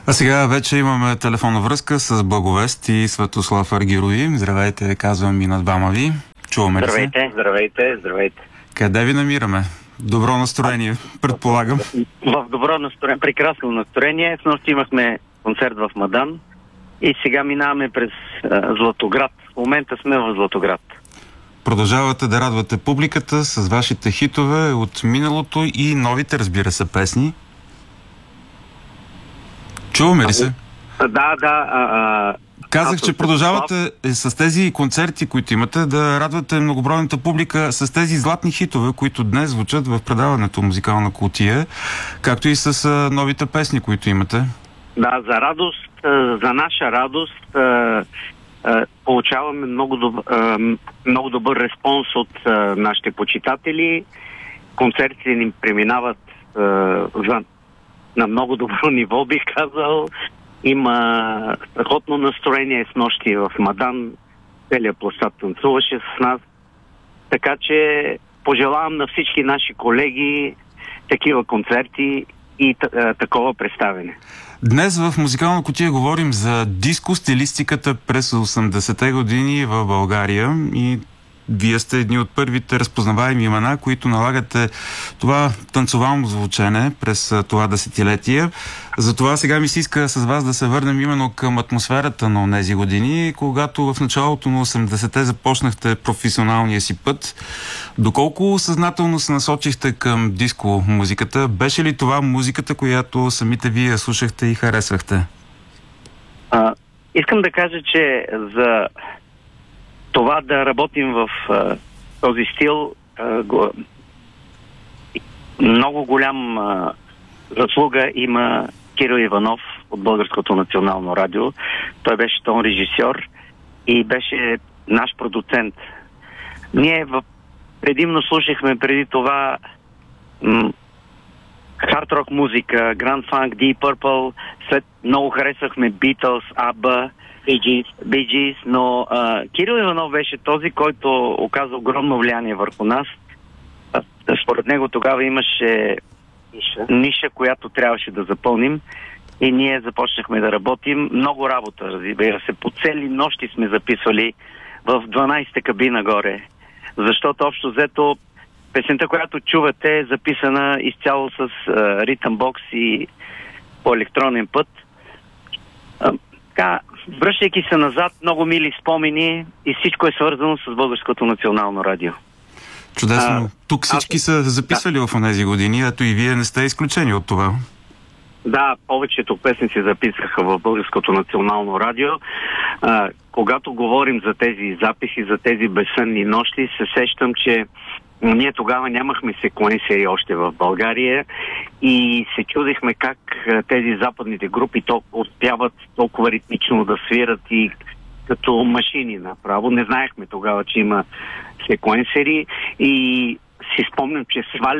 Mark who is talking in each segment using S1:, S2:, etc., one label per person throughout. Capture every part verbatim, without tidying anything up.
S1: А сега вече имаме телефонна връзка с Благовест и Светослав Аргирови. Здравейте, казвам и на двама ви. Чуваме ли се?
S2: Здравейте, здравейте, здравейте.
S1: Къде ви намираме? Добро настроение, предполагам.
S2: В добро настроение, прекрасно настроение. В нощ имахме концерт в Мадан и сега минаваме през а, Златоград. В момента сме в Златоград.
S1: Продължавате да радвате публиката с вашите хитове от миналото и новите, разбира се, песни. Чуваме ли се?
S2: Да, да. А, а...
S1: Казах, че продължавате с тези концерти, които имате, да радвате многобройната публика с тези златни хитове, които днес звучат в предаването Музикална кутия, както и с новите песни, които имате.
S2: Да, за радост, за наша радост получаваме много, доб... много добър респонс от нашите почитатели. Концертите ни преминават на много добро ниво, бих казал. Има страхотно настроение с нощи в Мадан. Целият площад танцуваше с нас. Така че пожелавам на всички наши колеги такива концерти и такова представяне.
S1: Днес в Музикална кутия говорим за диско стилистиката през осемдесетте години в България и вие сте едни от първите разпознаваеми имена, които налагате това танцовално звучене през това десетилетие. Затова сега ми се иска с вас да се върнем именно към атмосферата на тези години, когато в началото на осемдесетте започнахте професионалния си път. Доколко съзнателно се насочихте към диско музиката? Беше ли това музиката, която самите вие слушахте и харесвахте?
S2: А, искам да кажа, че за това да работим в а, този стил а, го, много голям а, заслуга има Кирил Иванов от Българското национално радио. Той беше тон режисьор и беше наш продуцент. Ние в, предимно слушахме преди това м- хард-рок музика, Grand Funk, Deep Purple, след много харесвахме Beatles, ABBA, Bee Gees, но а, Кирил Иванов беше този, който оказа огромно влияние върху нас. А, според него тогава имаше ниша. ниша, която трябваше да запълним и ние започнахме да работим. Много работа, разбира се. По цели нощи сме записвали в дванайсета кабина горе, защото общо взето песента, която чувате, е записана изцяло с ритъм бокс и по електронен път. А, така, връщайки се назад, много мили спомени и всичко е свързано с Българското национално радио.
S1: Чудесно. А, Тук всички а, са записвали да. в тези години, ато и вие не сте изключени от това.
S2: Да, повечето песни се записаха в Българското национално радио. А, когато говорим за тези записи, за тези безсънни нощи, се сещам, че ние тогава нямахме секвенсери още в България и се чудихме как тези западните групи то успяват толкова ритмично да свират и като машини направо. Не знаехме тогава, че има секвенсери и си спомням, че сваля,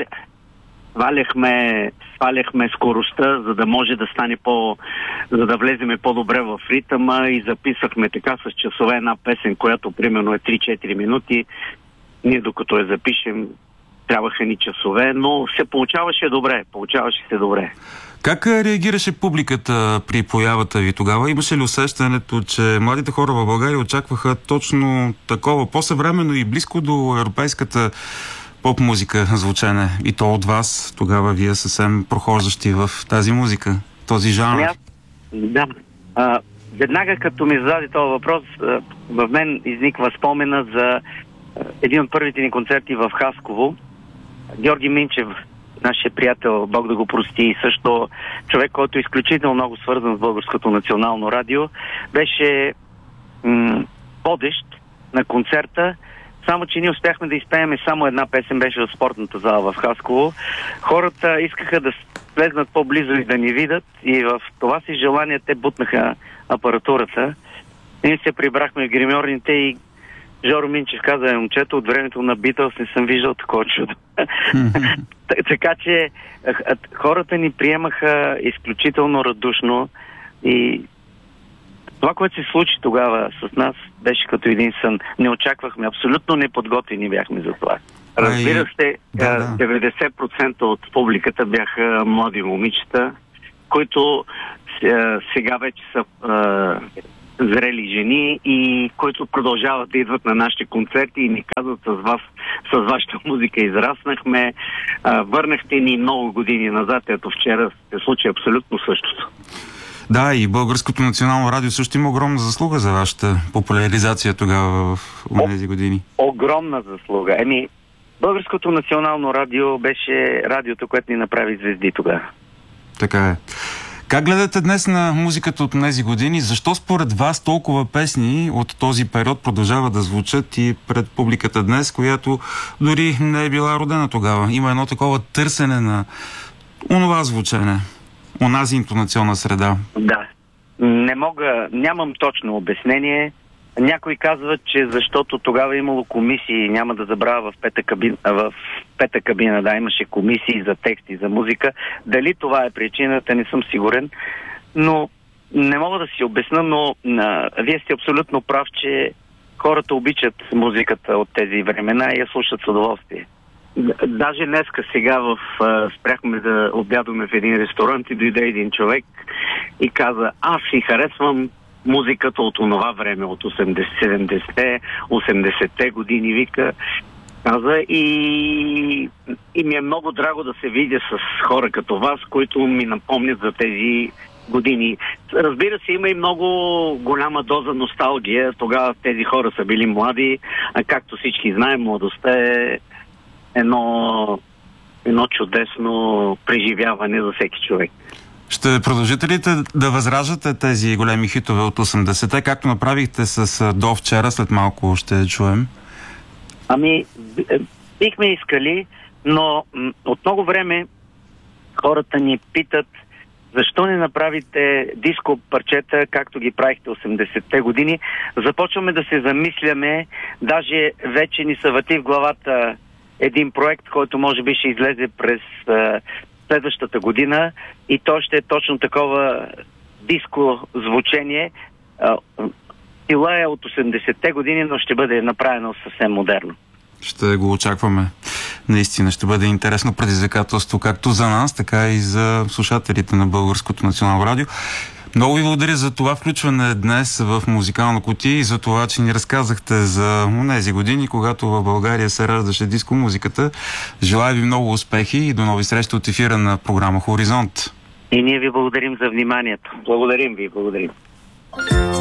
S2: сваляхме, сваляхме скоростта, за да може да стане по... за да влеземе по-добре в ритъма и записахме така с часове една песен, която примерно е три-четири минути. Ние докато я запишем, трябваха ни часове, но се получаваше добре, получаваше се добре.
S1: Как реагираше публиката при появата ви тогава? Имаше ли усещането, че младите хора в България очакваха точно такова, по-съвременно и близко до европейската поп-музика звучене? И то от вас, тогава вие съвсем прохождащи в тази музика, този жанр.
S2: Да. А, веднага като ми зададе този въпрос, в мен изниква спомена за един от първите ни концерти в Хасково. Георги Минчев, нашия приятел, Бог да го прости, и също човек, който е изключително много свързан с Българското национално радио, беше м- водещ на концерта, само че ние успяхме да изпееме само една песен, беше в спортната зала в Хасково. Хората искаха да слезнат по-близо и да ни видят и в това си желание те бутнаха апаратурата. Ние се прибрахме в гримьорните и Жоро Минчев каза, е, момчето, от времето на Битълс не съм виждал такова чудо. Mm-hmm. Така че хората ни приемаха изключително радушно и това, което се случи тогава с нас, беше като един сън. Не очаквахме, абсолютно неподготвени бяхме за това. Разбира се, да, да. деветдесет процента от публиката бяха млади момичета, които сега вече са а, зрели жени и които продължават да идват на нашите концерти и ни казват: с вас, с вашата музика израснахме, а, върнахте ни много години назад. Ето вчера се случи абсолютно същото.
S1: Да, и Българското национално радио също има огромна заслуга за вашата популяризация тогава в тези години.
S2: Огромна заслуга. Еми, Българското национално радио беше радиото, което ни направи звезди тогава.
S1: Така е. Как гледате днес на музиката от тези години? Защо според вас толкова песни от този период продължават да звучат и пред публиката днес, която дори не е била родена тогава? Има едно такова търсене на онова звучене, онази интонационна среда. Да.
S2: Не мога, нямам точно обяснение. Някой казва, че защото тогава е имало комисии, няма да забравя, в пета кабина, в пета кабина, да, имаше комисии за тексти, за музика. Дали това е причината, не съм сигурен, но не мога да си обясна, но а, вие сте абсолютно прав, че хората обичат музиката от тези времена и я слушат с удоволствие. Даже днеска сега в, а, спряхме да обядваме в един ресторант и дойде един човек и каза: аз си харесвам музиката от онова време, от седемдесетте, осемдесетте години, вика, каза, и, и ми е много драго да се видя с хора като вас, които ми напомнят за тези години. Разбира се, има и много голяма доза носталгия. Тогава тези хора са били млади, а както всички знаем, младостта е едно, едно чудесно преживяване за всеки човек.
S1: Ще продължите ли да възраждате тези големи хитове от осемдесетте, както направихте с До вчера, след малко ще чуем?
S2: Ами, бихме искали, но от много време хората ни питат: защо не направите диско парчета, както ги правихте осемдесетте години? Започваме да се замисляме, даже вече ни се върти в главата един проект, който може би ще излезе през следващата година и то ще е точно такова диско звучение. Стила е от осемдесетте години, но ще бъде направено съвсем модерно.
S1: Ще го очакваме. Наистина ще бъде интересно предизвикателство както за нас, така и за слушателите на Българското национално радио. Много ви благодаря за това включване днес в Музикална кутия и за това, че ни разказахте за тези години, когато в България се раждаше диско музиката. Желая ви много успехи и до нови срещи от ефира на програма Хоризонт.
S2: И ние ви благодарим за вниманието. Благодарим ви, благодарим.